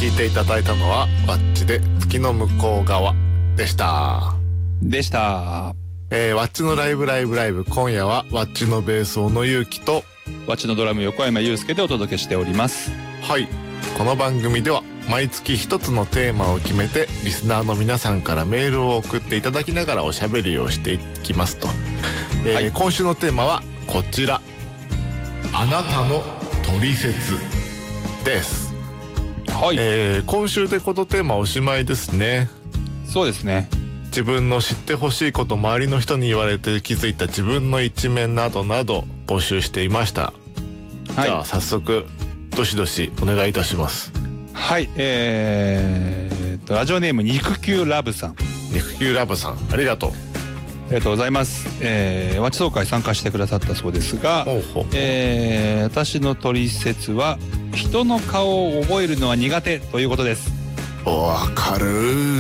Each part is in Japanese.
聞いていただいたのはワッチで月の向こう側でした。 ワッチのライブ、今夜はワッチのベース小野裕樹とワッチのドラム横山裕介でお届けしております。 はい、この番組では毎月一つのテーマを決めてリスナーの皆さんからメールを送っていただきながらおしゃべりをしていきますと、今週のテーマはこちら、あなたのトリセツです。はい、今週でこのテーマおしまいですね。 そうですね。 自分の知ってほしいこと、周りの人に言われて気づいた自分の一面などなど募集していました。はい、じゃあ早速どしどしお願いいたします。 はい、ラジオネーム肉球ラブさん。 肉球ラブさん、ありがとう。 ありがとうございます。ワッチ総会参加してくださったそうですが、私のトリセツは人の顔を覚えるのは苦手ということです。 わかる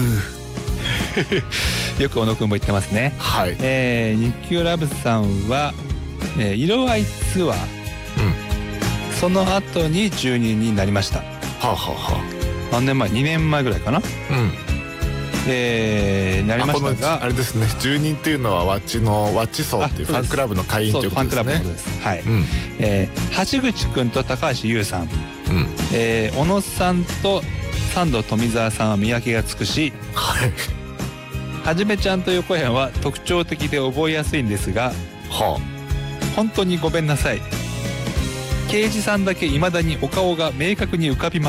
よく小野くんも言ってますね。 はい。 肉球ラブさんは、色合いツアー、その後に住人になりました。何年前？2年前ぐらいかな。なりましたが、 あれですね、住人っていうのはワッチ層っていうファンクラブの会員ということですね。 ファンクラブのことです。はい。橋口くんと高橋優さん、小野さんと三度富澤さんは見分けがつくし、はじめちゃんと横山は特徴的で覚えやすいんですが、本当にごめんなさい。刑事さんだけ未だにお顔が明確に浮かびません。